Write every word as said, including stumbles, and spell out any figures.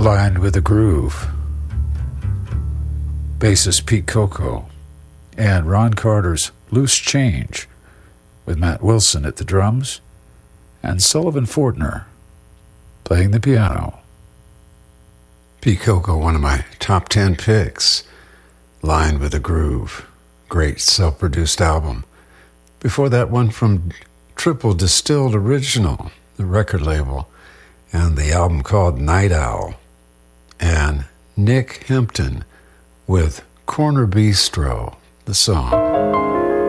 Lined with a Groove. Bassist Pete Coco and Ron Carter's Loose Change with Matt Wilson at the drums and Sullivan Fortner playing the piano. Pete Coco, one of my top ten picks. Lined with a Groove. Great self-produced album. Before that, one from Triple Distilled Original, the record label, and the album called Night Owl. And Nick Hempton with Corner Bistro, the song.